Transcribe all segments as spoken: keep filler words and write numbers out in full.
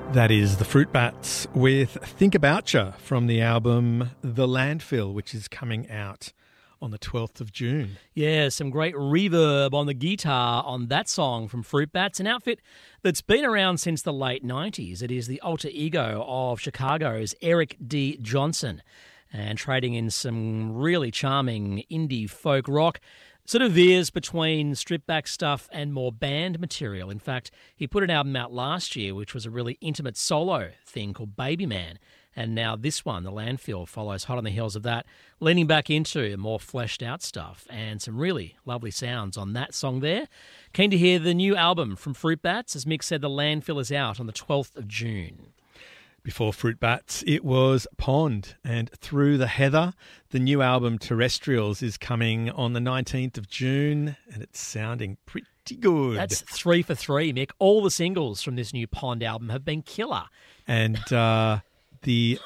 That is the Fruit Bats with Think About Ya from the album The Landfill, which is coming out on the twelfth of June. Yeah, some great reverb on the guitar on that song from Fruit Bats, an outfit that's been around since the late nineties. It is the alter ego of Chicago's Eric D. Johnson, and trading in some really charming indie folk rock. Sort of veers between stripped-back stuff and more band material. In fact, he put an album out last year, which was a really intimate solo thing called Baby Man. And now this one, The Landfill, follows hot on the heels of that, leaning back into more fleshed-out stuff and some really lovely sounds on that song there. Keen to hear the new album from Fruit Bats. As Mick said, The Landfill is out on the twelfth of June. Before Fruit Bats, it was Pond and Through the Heather. The new album Terrestrials is coming on the nineteenth of June, and it's sounding pretty good. That's three for three, Mick. All the singles from this new Pond album have been killer. And uh, the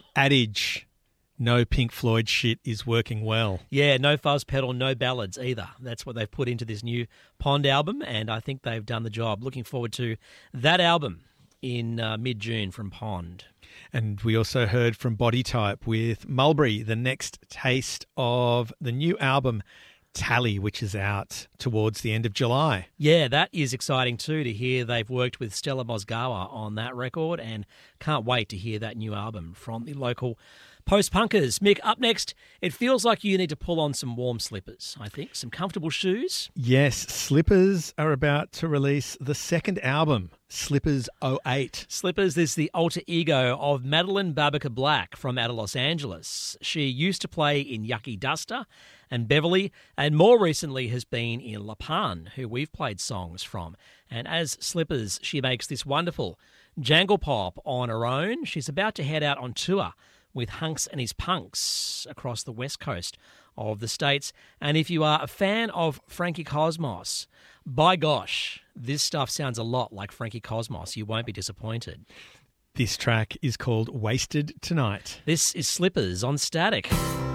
adage, no Pink Floyd shit, is working well. Yeah, no fuzz pedal, no ballads either. That's what they've put into this new Pond album, and I think they've done the job. Looking forward to that album in uh, mid-June from Pond. And we also heard from Body Type with Mulberry, the next taste of the new album Tally, which is out towards the end of July. Yeah, that is exciting too, to hear they've worked with Stella Mozgawa on that record, and can't wait to hear that new album from the local post-punkers. Mick, up next, it feels like you need to pull on some warm slippers, I think, some comfortable shoes. Yes, Slippers are about to release the second album, Slippers oh eight. Slippers is the alter ego of Madeline Babica Black from out of Los Angeles. She used to play in Yucky Duster and Beverly, and more recently has been in La Pan, who we've played songs from. And as Slippers, she makes this wonderful jangle pop on her own. She's about to head out on tour with Hunks and His Punks across the west coast of the States. And if you are a fan of Frankie Cosmos, by gosh, this stuff sounds a lot like Frankie Cosmos. You won't be disappointed. This track is called Wasted Tonight. This is Slippers on Static.